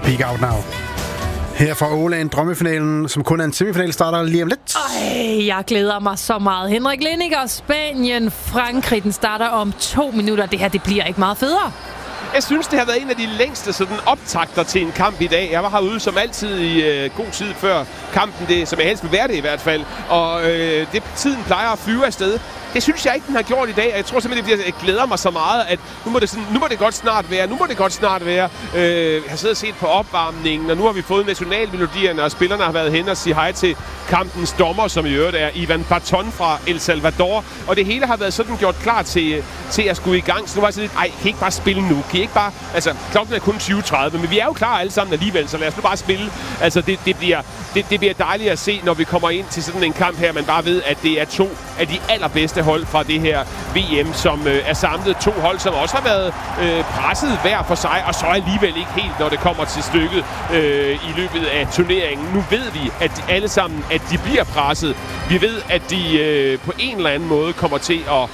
Speak Out Now. Her fra Åland, drømmefinalen, som kun er en semifinal, starter lige om lidt. Jeg glæder mig så meget. Henrik Lindiger, Spanien, Frankrig, den starter om 2 minutter. Det her, det bliver ikke meget federe. Jeg synes, det har været en af de længste sådan, optakter til en kamp i dag. Jeg var herude som altid i god tid før kampen, det, som jeg helst vil være det i hvert fald. Og tiden plejer at flyve afsted. Det synes jeg ikke, den har gjort i dag. Jeg tror simpelthen, jeg glæder mig så meget, at nu må det godt snart være. Jeg har siddet og set på opvarmningen, og nu har vi fået nationalmelodierne, og spillerne har været hen og sige hej til kampens dommer, som i øvrigt er Ivan Barton fra El Salvador. Og det hele har været sådan gjort klar til at skulle i gang. Så nu var jeg sådan lidt, kan I ikke bare spille nu? Kan I ikke bare... Altså, klokken er kun 20:30, men vi er jo klar alle sammen alligevel, så lad os nu bare spille. Altså, det bliver dejligt at se, når vi kommer ind til sådan en kamp her, man bare ved, at det er 2 af de allerbedste hold fra det her VM, som er samlet. 2 hold, som også har været presset hver for sig, og så alligevel ikke helt, når det kommer til stykket i løbet af turneringen. Nu ved vi, at de alle sammen, at de bliver presset. Vi ved, at de på en eller anden måde kommer til at,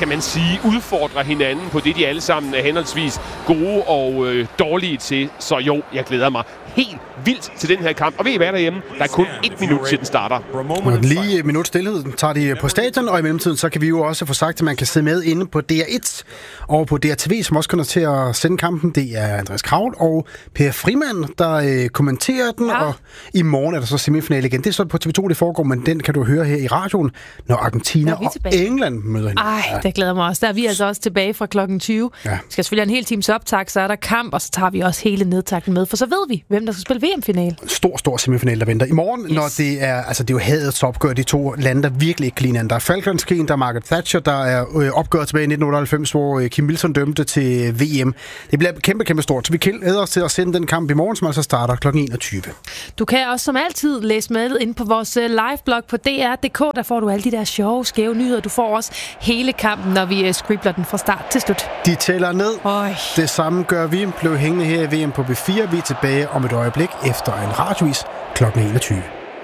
udfordre hinanden på det, de alle sammen er henholdsvis gode og dårlige til. Så jo, jeg glæder mig helt vildt til den her kamp. Og ved I hvad derhjemme? Der er kun 1 minut til den starter. Og lige et minut stillhed tager de på stadion, og i mellemtiden så kan vi jo også få sagt, at man kan sidde med inde på DR1 og på DRTV, som også kommer til at sende kampen. Det er Andreas Kraul og Per Frimand, der kommenterer den, og i morgen er der så semifinale igen. Det er så på TV2, det foregår, men den kan du høre her i radioen, når Argentina og England møder hinanden. Det glæder mig også. Der er vi altså også tilbage fra klokken 20. Ja. Vi skal selvfølgelig have en hel times optag, så er der kamp, og så tager vi også hele nedtakten med, for så ved vi, hvem der skal spille VM-finale. Stor semifinal, der venter i morgen, når det er, det er jo hadets opgør, de 2 lande, der virkelig ikke kan lide hinanden. Der er Falklandskrigen, der er Margaret Thatcher, der er opgøret tilbage i 1998, hvor Kim Wilson dømte til VM. Det bliver kæmpe stort, så vi glæder os til at sende den kamp i morgen, som altså starter kl. 21. Du kan også som altid læse med ind på vores liveblog på dr.dk. Der får du alle de der sjove, skæve nyheder. Du får også hele kampen, når vi scribler den fra start til slut. De tæller ned. Det samme gør vi. Blev hængende her i VM på B4. Vi er tilbage om et øjeblik efter en radiovis kl. 21.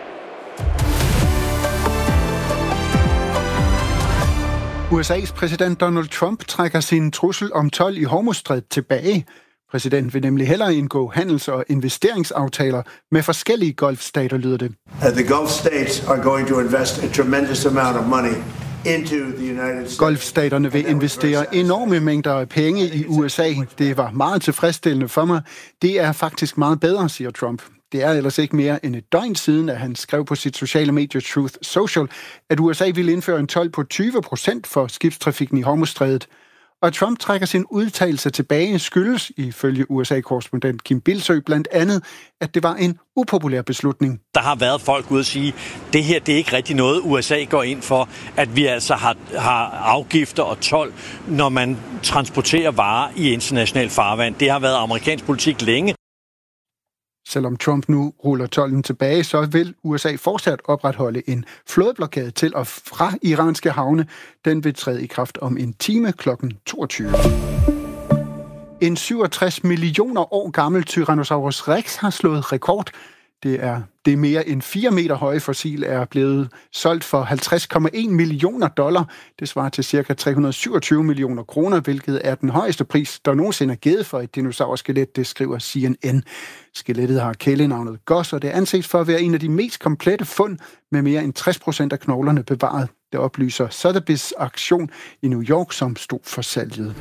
USA's præsident Donald Trump trækker sin trussel om told i Hormuzstrædet tilbage. Præsidenten vil nemlig hellere indgå handels- og investeringsaftaler med forskellige golfstater, lyder det. The Gulf states are going to invest a tremendous amount of money into the United States. Golfstaterne vil investere enorme mængder af penge i USA. Det var meget tilfredsstillende for mig. Det er faktisk meget bedre, siger Trump. Det er ellers ikke mere end et døgn siden, at han skrev på sit sociale medie Truth Social, at USA ville indføre en told på 20% for skibstrafikken i Hormuzstrædet. Og Trump trækker sin udtalelse tilbage skyldes, ifølge USA-korrespondent Kim Bildsøe, blandt andet, at det var en upopulær beslutning. Der har været folk ude at sige, at det her det er ikke rigtig noget, USA går ind for, at vi altså har afgifter og told, når man transporterer varer i international farvand. Det har været amerikansk politik længe. Selvom Trump nu ruller tolden tilbage, så vil USA fortsat opretholde en flådeblokade til og fra iranske havne. Den vil træde i kraft om en time kl. 22. En 67 millioner år gammel Tyrannosaurus Rex har slået rekord. Det mere end 4 meter høje fossil er blevet solgt for $50,1 millioner. Det svarer til ca. 327 millioner kroner, hvilket er den højeste pris, der nogensinde er givet for et dinosaurskelet, det skriver CNN. Skelettet har kælenavnet Gus, og det anses for at være en af de mest komplette fund med mere end 60% af knoglerne bevaret. Det oplyser Sotheby's auktion i New York, som stod for salget.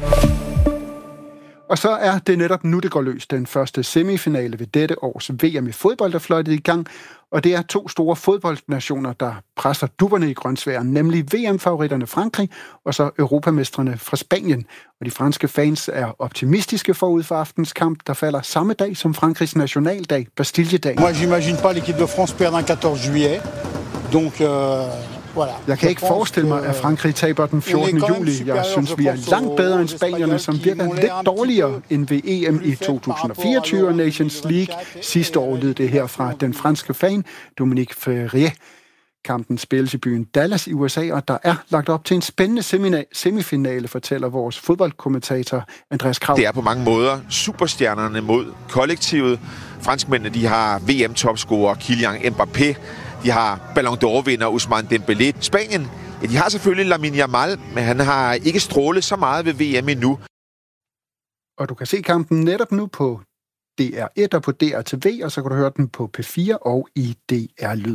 Og så er det netop nu, det går løs. Den første semifinale ved dette års VM i fodbold er fløjtet i gang, og det er 2 store fodboldnationer, der presser dupperne i grønsværen, nemlig VM-favoritterne Frankrig og så europamestrene fra Spanien. Og de franske fans er optimistiske forud for aftens kamp, der falder samme dag som Frankrigs nationaldag, Bastilledag. Moi, j'imagine pas l'équipe de France perdre den 14. juillet. Donc, voilà. Jeg kan ikke forestille mig, at Frankrig taber den 14. juli. Jeg synes, vi er langt bedre end spanierne, som virker lidt dårligere end ved EM i 2024 og Nations League. Sidste år lød det her fra den franske fan Dominique Ferrier. Kampen spilles i byen Dallas i USA, og der er lagt op til en spændende semifinale, fortæller vores fodboldkommentator Andreas Krav. Det er på mange måder superstjernerne mod kollektivet. Franskmændene, de har VM-topscorer Kylian Mbappé. De har Ballon d'Or-vinder Ousmane Dembélé. Spanien, ja, de har selvfølgelig Lamine Yamal, men han har ikke strålet så meget ved VM endnu. Og du kan se kampen netop nu på DR1 og på DR-TV, og så kan du høre den på P4 og i DR Lyd.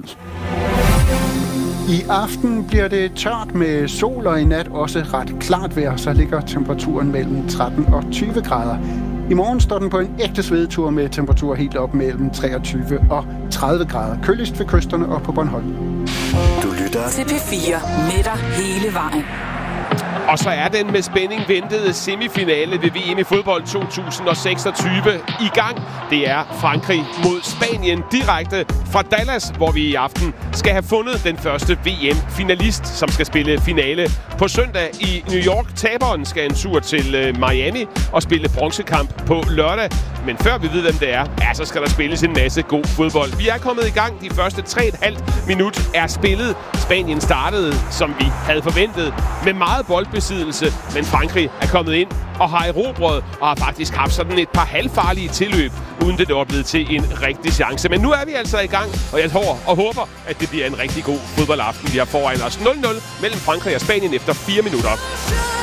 I aften bliver det tørt med sol, og i nat også ret klart vejr, så ligger temperaturen mellem 13 og 20 grader. I morgen står den på en ægte svedetur med temperaturer helt op mellem 23 og 30 grader. Køligst ved kysterne og på Bornholm. Du lytter til P4 med dig hele vejen. Og så er den med spænding ventede semifinale ved VM i fodbold 2026 i gang. Det er Frankrig mod Spanien direkte fra Dallas, hvor vi i aften skal have fundet den første VM-finalist, som skal spille finale på søndag i New York. Taberen skal en tur til Miami og spille bronzekamp på lørdag. Men før vi ved, hvem det er, så skal der spilles en masse god fodbold. Vi er kommet i gang. De første 3,5 minut er spillet. Spanien startede, som vi havde forventet, med meget boldbesiddelse. Men Frankrig er kommet ind og har erobret og har faktisk haft sådan et par halvfarlige tilløb, uden det var blevet til en rigtig chance. Men nu er vi altså i gang, og jeg tror og håber, at det bliver en rigtig god fodboldaften, vi har foran os. 0-0 mellem Frankrig og Spanien efter 4 minutter.